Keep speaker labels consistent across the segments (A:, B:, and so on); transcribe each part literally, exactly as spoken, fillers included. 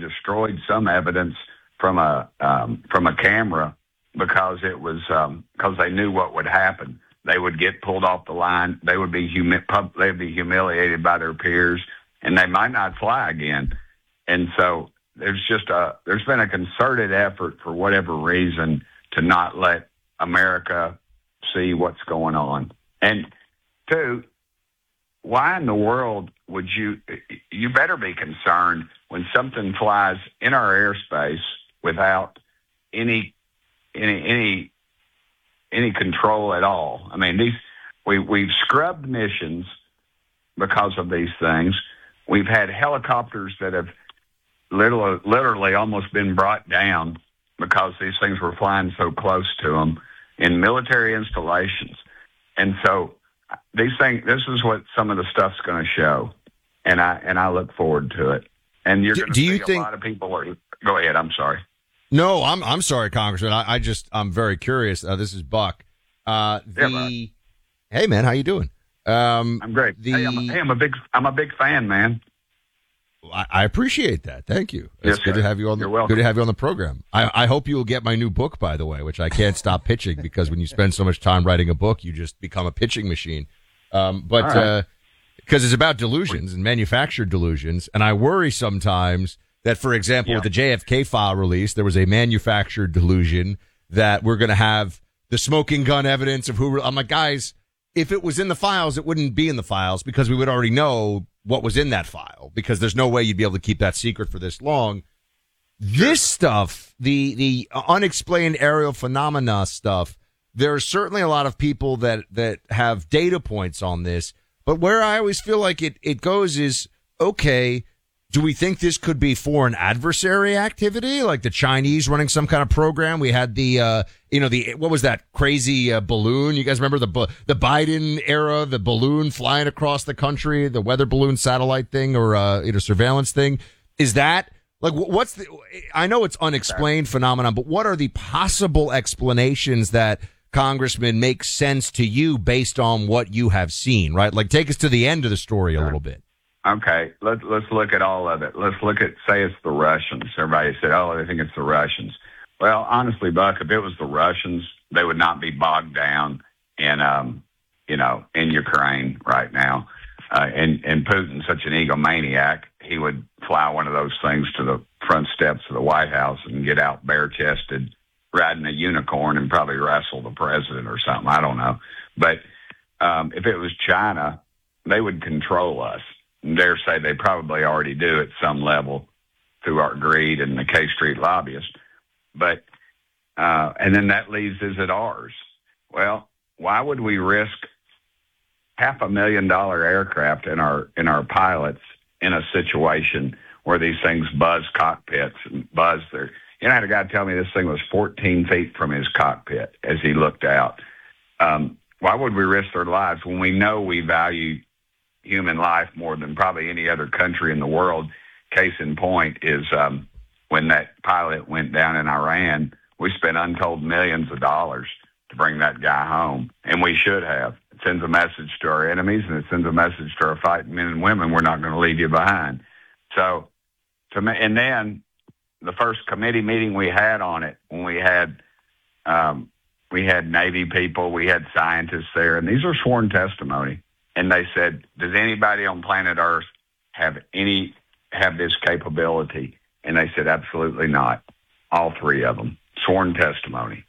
A: destroyed some evidence from a um, from a camera because it was um, because they knew what would happen. They would get pulled off the line. They would be humi- pub- they'd be humiliated by their peers, and they might not fly again. And so there's just a there's been a concerted effort for whatever reason to not let America see what's going on. And two, why in the world would you, you better be concerned when something flies in our airspace without any, any, any, any control at all. I mean, these, we, we've scrubbed missions because of these things. We've had helicopters that have literally, literally almost been brought down because these things were flying so close to them in military installations. And so these things, this is what some of the stuff's going to show. And I, and I look forward to it. And you're going to see a lot of people are, go ahead. I'm sorry.
B: No, I'm, I'm sorry, Congressman. I, I just, I'm very curious. Uh, this is Buck. Uh, the,
A: yeah,
B: hey man, how you doing? Um,
A: I'm great.
B: The,
A: hey, I'm a, hey, I'm a big, I'm a big fan, man.
B: I, I appreciate that. Thank you. It's
A: yes,
B: good
A: sir.
B: to have you on the,
A: You're welcome.
B: good to have you on the program. I, I hope you will get my new book, by the way, which I can't stop pitching because when you spend so much time writing a book, you just become a pitching machine. Um, but,
A: right.
B: uh, cause it's about delusions and manufactured delusions. And I worry sometimes that, for example,
A: yeah.
B: with the J F K file release, there was a manufactured delusion that we're going to have the smoking gun evidence of who, I'm like, guys, if it was in the files, it wouldn't be in the files because we would already know what was in that file because there's no way you'd be able to keep that secret for this long. This stuff, the, the unexplained aerial phenomena stuff, there are certainly a lot of people that, that have data points on this, but where I always feel like it, it goes is, okay, do we think this could be foreign adversary activity, like the Chinese running some kind of program? We had the, uh, you know, the, what was that crazy uh, balloon? You guys remember the the Biden era, the balloon flying across the country, the weather balloon satellite thing or, uh, you know, surveillance thing? Is that, like, what's the, I know it's unexplained phenomenon, but what are the possible explanations that, Congressman, make sense to you based on what you have seen, right? Like, take us to the end of the story a little bit.
A: Okay, let's let's look at all of it. Let's look at, say it's the Russians. Everybody said, oh, they think it's the Russians. Well, honestly, Buck, if it was the Russians, they would not be bogged down in, um, you know, in Ukraine right now. Uh, and, and Putin's such an egomaniac, he would fly one of those things to the front steps of the White House and get out bare-chested, riding a unicorn and probably wrestle the president or something. I don't know. But um, if it was China, they would control us. And dare say they probably already do at some level through our greed and the K Street lobbyists. But, uh, and then that leaves, is it ours? Well, why would we risk half a million dollar aircraft in our, in our pilots in a situation where these things buzz cockpits and buzz their, you know, I had a guy tell me this thing was fourteen feet from his cockpit as he looked out. Um, why would we risk their lives when we know we value human life more than probably any other country in the world? Case in point is um, when that pilot went down in Iran, we spent untold millions of dollars to bring that guy home, and we should have. It sends a message to our enemies, and it sends a message to our fighting men and women, we're not going to leave you behind. So, to me, and then the first committee meeting we had on it, when we had um, we had Navy people, we had scientists there, and these are sworn testimony. And they said, does anybody on planet Earth have any, have this capability? And they said, absolutely not. All three of them. Sworn testimony.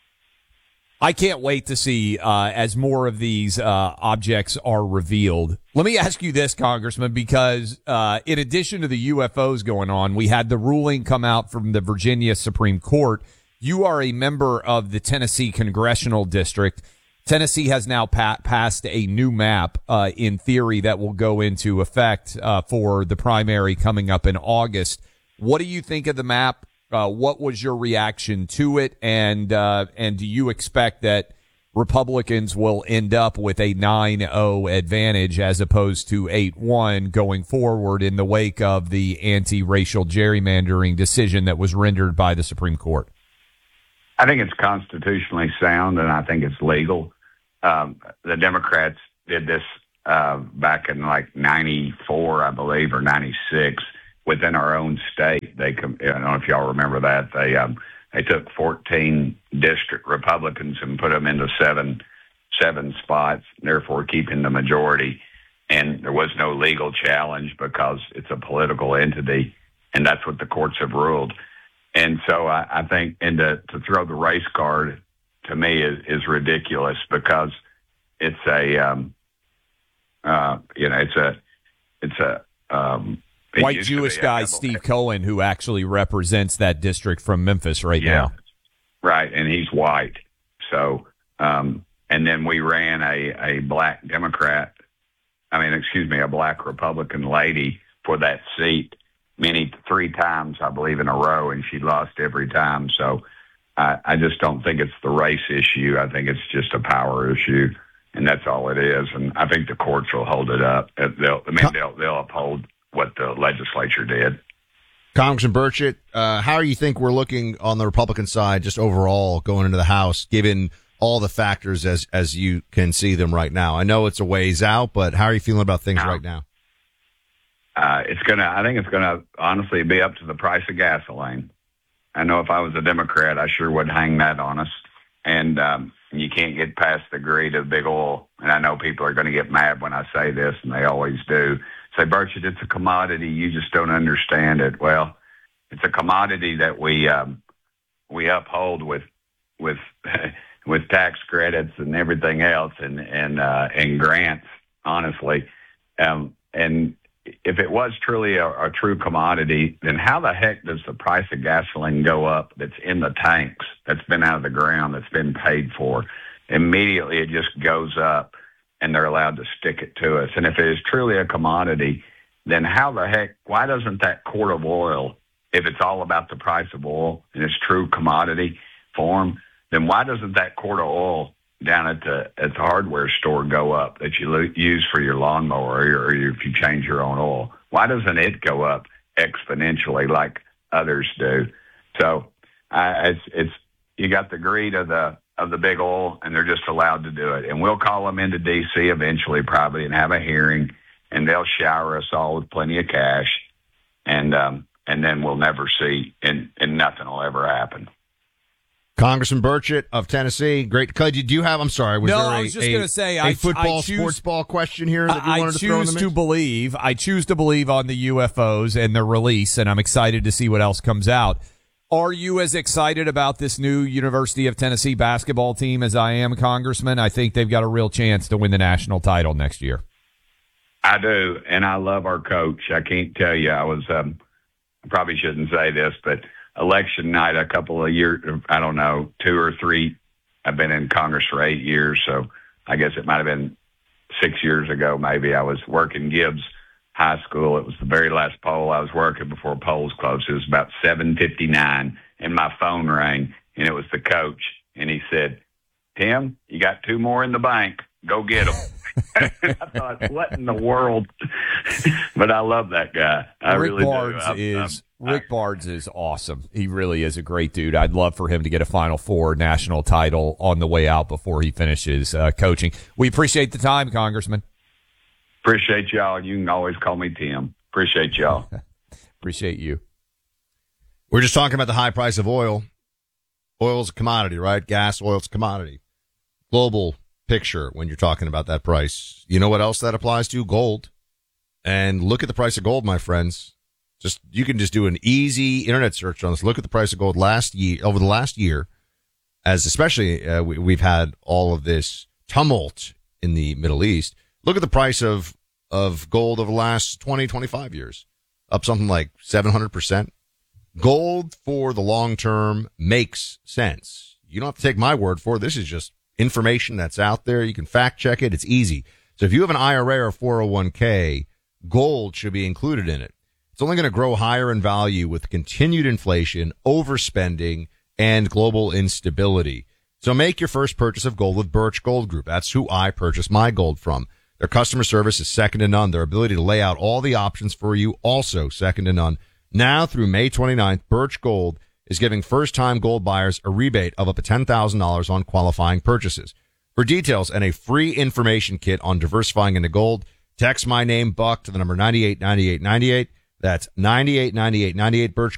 C: I can't wait to see uh, as more of these uh, objects are revealed. Let me ask you this, Congressman, because uh, in addition to the U F Os going on, we had the ruling come out from the Virginia Supreme Court. You are a member of the Tennessee Congressional District. Tennessee has now pa- passed a new map, uh, in theory, that will go into effect uh, for the primary coming up in August. What do you think of the map? Uh, what was your reaction to it? And uh, and do you expect that Republicans will end up with a nine oh advantage as opposed to eight one going forward in the wake of the anti-racial gerrymandering decision that was rendered by the Supreme Court?
A: I think it's constitutionally sound, and I think it's legal. Um, the Democrats did this uh, back in like ninety-four, I believe, or ninety-six, within our own state. They, com- I don't know if y'all remember that. They um, they took fourteen district Republicans and put them into seven seven spots, therefore keeping the majority. And there was no legal challenge because it's a political entity, and that's what the courts have ruled. And so I, I think, and to, to throw the race card to me is, is ridiculous because it's a, um, uh, you know, it's a, it's a um, it
C: white
A: used to
C: Jewish
A: be a
C: guy,
A: double-
C: Steve Cohen, who actually represents that district from Memphis right
A: Yeah,
C: now.
A: right, and he's white. So, um, and then we ran a, a black Democrat. I mean, excuse me, a black Republican lady for that seat many, three times, I believe, in a row, and she lost every time. So I, I just don't think it's the race issue. I think it's just a power issue, and that's all it is. And I think the courts will hold it up. They'll, I mean, they'll, they'll uphold what the legislature did.
B: Congressman Burchett, uh, how do you think we're looking on the Republican side just overall going into the House, given all the factors as as you can see them right now? I know it's a ways out, but how are you feeling about things
A: No.
B: right now?
A: Uh, it's gonna. I think it's gonna honestly be up to the price of gasoline. I know if I was a Democrat, I sure would hang that on us. And um, you can't get past the greed of big oil. And I know people are going to get mad when I say this, and they always do. Say, Burchett, it's a commodity. You just don't understand it. Well, it's a commodity that we um, we uphold with with. with tax credits and everything else and, and, uh, and grants, honestly. Um, and if it was truly a, a true commodity, then how the heck does the price of gasoline go up that's in the tanks, that's been out of the ground, that's been paid for? Immediately it just goes up and they're allowed to stick it to us. And if it is truly a commodity, then how the heck, why doesn't that quart of oil, if it's all about the price of oil and it's true commodity form, then why doesn't that quart of oil down at the at the hardware store go up that you lo- use for your lawnmower or, or if you change your own oil? Why doesn't it go up exponentially like others do? So uh, it's it's you got the greed of the of the big oil, and they're just allowed to do it. And we'll call them into D C eventually, probably, and have a hearing, and they'll shower us all with plenty of cash, and um, and then we'll never see, and and nothing will ever happen.
B: Congressman Burchett of Tennessee, great. Could you do you have? I'm sorry. Was
C: No,
B: there a,
C: I was just
B: a,
C: going to say
B: a
C: I,
B: football,
C: I choose,
B: sports ball question here that you
C: I
B: wanted to throw in the
C: choose
B: mix?
C: to believe. I choose to believe on the U F Os and their release, and I'm excited to see what else comes out. Are you as excited about this new University of Tennessee basketball team as I am, Congressman? I think they've got a real chance to win the national title next year.
A: I do, and I love our coach. I can't tell you. I was. Um, I probably shouldn't say this, but election night a couple of years, I don't know, two or three. I've been in Congress for eight years, so I guess it might have been six years ago maybe. I was working Gibbs High School. It was the very last poll I was working before polls closed. It was about seven fifty-nine, and my phone rang, and it was the coach, and he said, Tim, you got two more in the bank. Go get them. I thought, what in the world? But I love that guy. I
C: Rick
A: really
C: Barnes
A: do. I'm,
C: is
A: I'm,
C: Rick Barnes is awesome. He really is a great dude. I'd love for him to get a Final Four national title on the way out before he finishes uh, coaching. We appreciate the time, Congressman.
A: Appreciate y'all. You can always call me Tim. Appreciate y'all.
C: Appreciate you.
B: We're just talking about the high price of oil. Oil's a commodity, right? Gas, oil's a commodity. Global picture when you're talking about that price. You know what else that applies to? Gold. And look at the price of gold, my friends. Just you can just do an easy internet search on this. Look at the price of gold last year, over the last year, as especially uh, we, we've had all of this tumult in the Middle East. Look at the price of of gold over the last twenty, twenty-five years, up something like seven hundred percent. Gold for the long term makes sense. You don't have to take my word for it. This is just information that's out there. You can fact check it. It's easy. So if you have an I R A or four oh one k, gold should be included in it. It's only going to grow higher in value with continued inflation, overspending, and global instability. So make your first purchase of gold with Birch Gold Group. That's who I purchase my gold from. Their customer service is second to none. Their ability to lay out all the options for you, also second to none. Now through May twenty-ninth, Birch Gold is giving first-time gold buyers a rebate of up to ten thousand dollars on qualifying purchases. For details and a free information kit on diversifying into gold, text my name, Buck, to the number nine eight nine eight nine eight. That's ninety-eight ninety-eight, ninety-eight Birch